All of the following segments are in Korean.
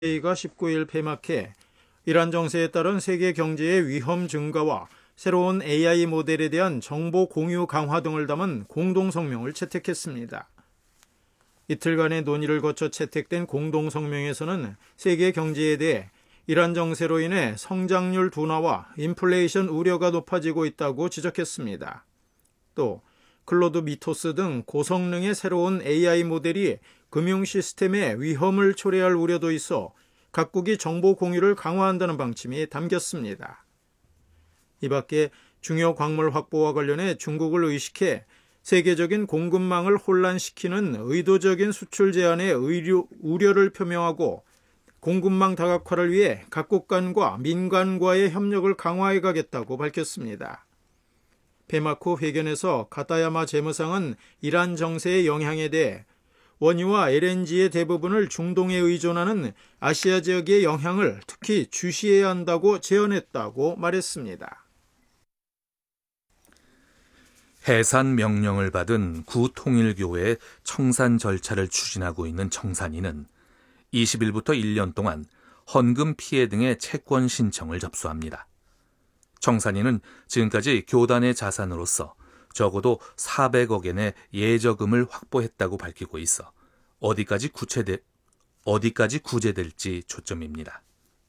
회의가 19일 폐막해 이란 정세에 따른 세계 경제의 위험 증가와 새로운 AI 모델에 대한 정보 공유 강화 등을 담은 공동성명을 채택했습니다. 이틀간의 논의를 거쳐 채택된 공동성명에서는 세계 경제에 대해 이란 정세로 인해 성장률 둔화와 인플레이션 우려가 높아지고 있다고 지적했습니다. 또 클로드 미토스 등 고성능의 새로운 AI 모델이 금융 시스템에 위험을 초래할 우려도 있어 각국이 정보 공유를 강화한다는 방침이 담겼습니다. 이 밖에 중요 광물 확보와 관련해 중국을 의식해 세계적인 공급망을 혼란시키는 의도적인 수출 제한에 우려를 표명하고 공급망 다각화를 위해 각국 간과 민간과의 협력을 강화해 가겠다고 밝혔습니다. 폐막 후 회견에서 가타야마 재무상은 이란 정세의 영향에 대해 원유와 LNG의 대부분을 중동에 의존하는 아시아 지역의 영향을 특히 주시해야 한다고 제언했다고 말했습니다. 해산 명령을 받은 구통일교회의 청산 절차를 추진하고 있는 청산인은 20일부터 1년 동안 헌금 피해 등의 채권 신청을 접수합니다. 청산인은 지금까지 교단의 자산으로서 적어도 400억엔의 예저금을 확보했다고 밝히고 있어 어디까지 구제될지 초점입니다.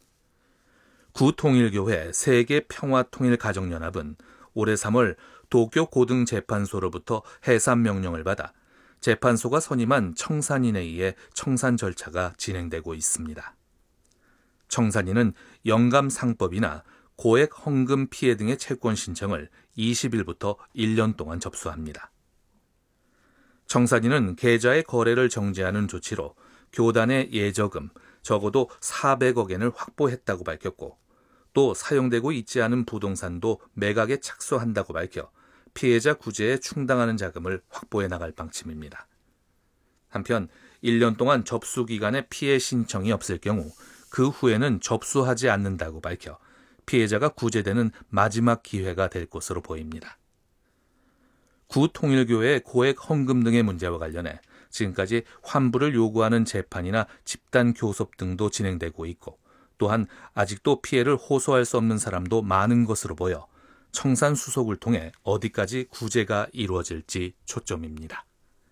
구통일교회 세계평화통일가정연합은 올해 3월 도쿄 고등재판소로부터 해산 명령을 받아 재판소가 선임한 청산인에 의해 청산 절차가 진행되고 있습니다. 청산인은 영감상법이나 고액 헌금 피해 등의 채권 신청을 20일부터 1년 동안 접수합니다. 청산인은 계좌의 거래를 정지하는 조치로 교단의 예저금 적어도 400억엔을 확보했다고 밝혔고 또 사용되고 있지 않은 부동산도 매각에 착수한다고 밝혀 피해자 구제에 충당하는 자금을 확보해 나갈 방침입니다. 한편 1년 동안 접수 기간에 피해 신청이 없을 경우 그 후에는 접수하지 않는다고 밝혀 피해자가 구제되는 마지막 기회가 될 것으로 보입니다. 구통일교회의 고액 헌금 등의 문제와 관련해 지금까지 환불을 요구하는 재판이나 집단 교섭 등도 진행되고 있고 또한 아직도 피해를 호소할 수 없는 사람도 많은 것으로 보여 청산 수속을 통해 어디까지 구제가 이루어질지 초점입니다.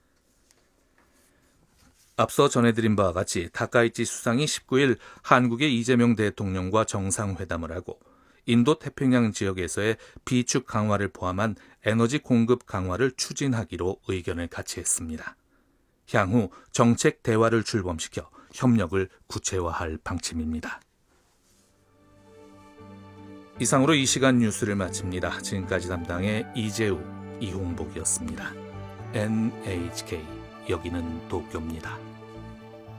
앞서 전해드린 바와 같이 다카이치 수상이 19일 한국의 이재명 대통령과 정상회담을 하고 인도 태평양 지역에서의 비축 강화를 포함한 에너지 공급 강화를 추진하기로 의견을 같이 했습니다. 향후 정책 대화를 출범시켜 협력을 구체화할 방침입니다. 이상으로 이 시간 뉴스를 마칩니다. 지금까지 담당의 이재우, 이홍복이었습니다. NHK 여기는 도쿄입니다.